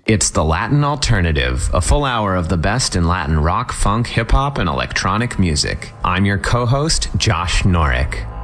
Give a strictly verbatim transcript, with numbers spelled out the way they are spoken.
It's the Latin Alternative, a full hour of the best in Latin rock, funk, hip-hop, and electronic music. I'm your co-host, Josh Norick.